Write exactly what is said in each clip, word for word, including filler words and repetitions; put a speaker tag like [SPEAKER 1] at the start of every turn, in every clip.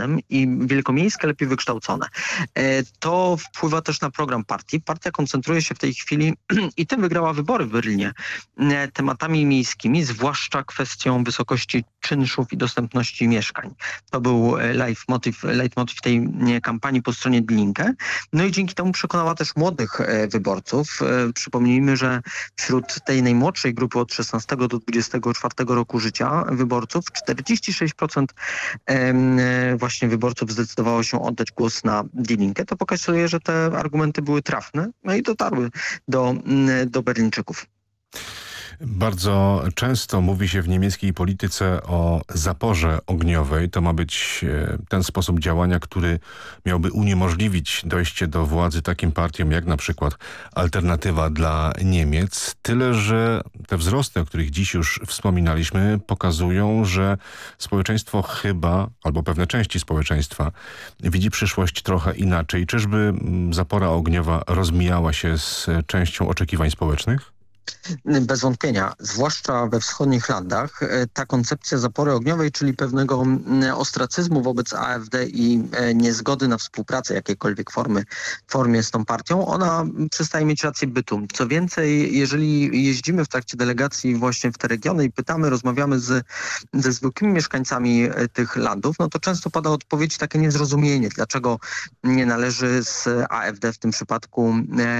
[SPEAKER 1] układem i wielkomiejskie lepiej wykształcone. To wpływa też na program partii. Partia koncentruje się w tej chwili i tym wygrała wybory w Berlinie tematami miejskimi, zwłaszcza kwestią wysokości czynszów i dostępności mieszkań. To był leitmotiv, leitmotiv tej kampanii po stronie Die Linke. No i dzięki temu przekonała też młodych wyborców. Przypomnijmy, że wśród tej najmłodszej grupy od szesnastego do dwudziestego czwartego roku życia wyborców czterdzieści sześć procent właśnie wyborców zdecydowało się oddać głos na Die Linke. To pokazuje, że te argumenty były trafne, no i dotarły do, do Berlińczyków.
[SPEAKER 2] Bardzo często mówi się w niemieckiej polityce o zaporze ogniowej. To ma być ten sposób działania, który miałby uniemożliwić dojście do władzy takim partiom jak na przykład Alternatywa dla Niemiec. Tyle, że te wzrosty, o których dziś już wspominaliśmy, pokazują, że społeczeństwo chyba, albo pewne części społeczeństwa widzi przyszłość trochę inaczej. Czyżby zapora ogniowa rozmijała się z częścią oczekiwań społecznych?
[SPEAKER 1] Bez wątpienia, zwłaszcza we wschodnich landach, ta koncepcja zapory ogniowej, czyli pewnego ostracyzmu wobec A F D i niezgody na współpracę jakiejkolwiek formy, formie z tą partią, ona przestaje mieć rację bytu. Co więcej, jeżeli jeździmy w trakcie delegacji właśnie w te regiony i pytamy, rozmawiamy z, ze zwykłymi mieszkańcami tych landów, no to często pada odpowiedź takie niezrozumienie, dlaczego nie należy z A F D w tym przypadku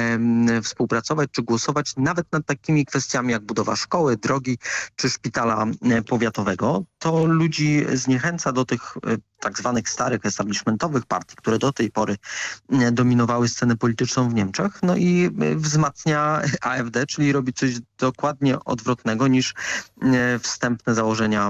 [SPEAKER 1] e, współpracować czy głosować nawet nad takimi kwestiami jak budowa szkoły, drogi czy szpitala powiatowego. To ludzi zniechęca do tych tak zwanych starych establishmentowych partii, które do tej pory dominowały scenę polityczną w Niemczech, no i wzmacnia A F D, czyli robi coś dokładnie odwrotnego niż wstępne założenia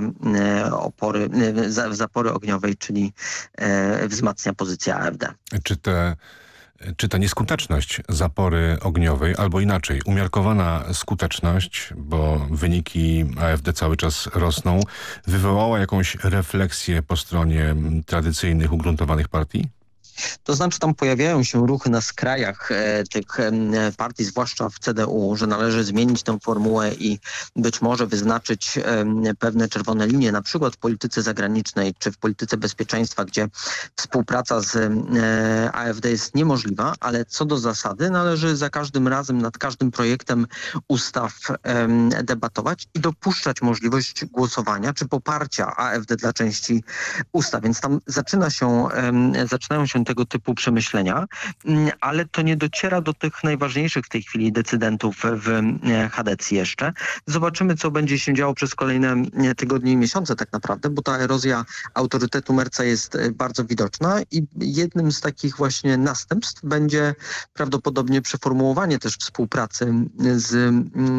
[SPEAKER 1] opory, zapory ogniowej, czyli wzmacnia pozycję A F D.
[SPEAKER 2] Czy te Czy ta nieskuteczność zapory ogniowej, albo inaczej, umiarkowana skuteczność, bo wyniki A F D cały czas rosną, wywołała jakąś refleksję po stronie tradycyjnych, ugruntowanych partii?
[SPEAKER 1] To znaczy tam pojawiają się ruchy na skrajach e, tych e, partii, zwłaszcza w C D U, że należy zmienić tę formułę i być może wyznaczyć e, pewne czerwone linie, na przykład w polityce zagranicznej czy w polityce bezpieczeństwa, gdzie współpraca z e, A F D jest niemożliwa, ale co do zasady należy za każdym razem nad każdym projektem ustaw e, debatować i dopuszczać możliwość głosowania czy poparcia A F D dla części ustaw. Więc tam zaczyna się, e, zaczynają się tego typu przemyślenia, ale to nie dociera do tych najważniejszych w tej chwili decydentów w Hadecji jeszcze. Zobaczymy, co będzie się działo przez kolejne tygodnie i miesiące tak naprawdę, bo ta erozja autorytetu Merza jest bardzo widoczna i jednym z takich właśnie następstw będzie prawdopodobnie przeformułowanie też współpracy z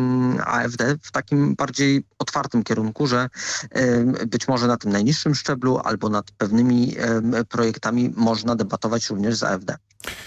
[SPEAKER 1] A F D w takim bardziej otwartym kierunku, że być może na tym najniższym szczeblu albo nad pewnymi projektami można debatować również z A F D.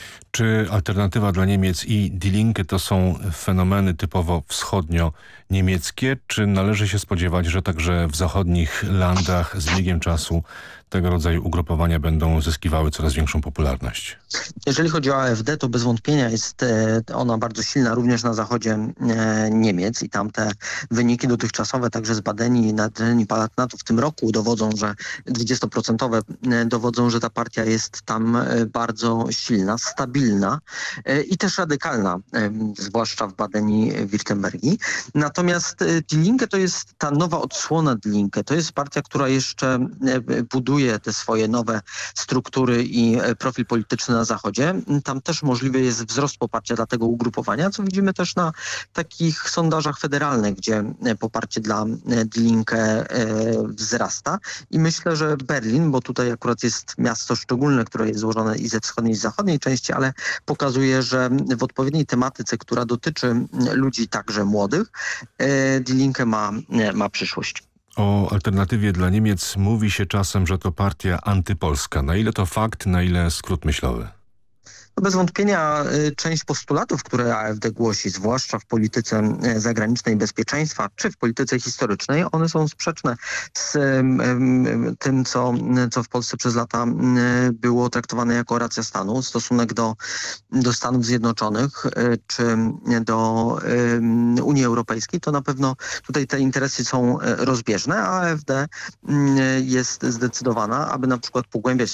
[SPEAKER 2] Czy Alternatywa dla Niemiec i Die Linke to są fenomeny typowo wschodnio-niemieckie, czy należy się spodziewać, że także w zachodnich landach z biegiem czasu tego rodzaju ugrupowania będą zyskiwały coraz większą popularność?
[SPEAKER 1] Jeżeli chodzi o A F D, to bez wątpienia jest ona bardzo silna również na zachodzie Niemiec i tam te wyniki dotychczasowe, także z Badeni i Nadrenii Palatynatu w tym roku dowodzą, że dwudziestoprocentowe dowodzą, że ta partia jest tam bardzo silna, stabilna i też radykalna, zwłaszcza w Badeni-Wirtembergii. Natomiast Die Linke to jest ta nowa odsłona Die Linke. To jest partia, która jeszcze buduje te swoje nowe struktury i profil polityczny na Zachodzie. Tam też możliwy jest wzrost poparcia dla tego ugrupowania, co widzimy też na takich sondażach federalnych, gdzie poparcie dla Die Linke wzrasta. I myślę, że Berlin, bo tutaj akurat jest miasto szczególne, które jest złożone i ze wschodniej, i z zachodniej części, ale pokazuje, że w odpowiedniej tematyce, która dotyczy ludzi także młodych, Die Linke ma, ma przyszłość.
[SPEAKER 2] O Alternatywie dla Niemiec mówi się czasem, że to partia antypolska. Na ile to fakt, na ile skrót myślowy?
[SPEAKER 1] Bez wątpienia część postulatów, które A F D głosi, zwłaszcza w polityce zagranicznej bezpieczeństwa, czy w polityce historycznej, one są sprzeczne z tym, co, co w Polsce przez lata było traktowane jako racja stanu, stosunek do, do Stanów Zjednoczonych, czy do Unii Europejskiej. To na pewno tutaj te interesy są rozbieżne, a A F D jest zdecydowana, aby na przykład pogłębiać